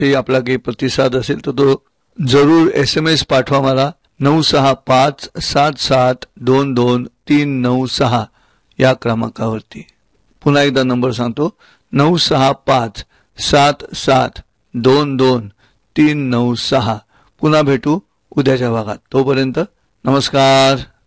हे आपला काही प्रतिसाद असेल तर तो जरूर SMS पाठवा मला 9657722396 या क्रमांकावरती। पुन्हा एकदा नंबर सांगतो 9657722396। पुन्हा भेटू उद्याच्या भागात। तोपर्यंत नमस्कार।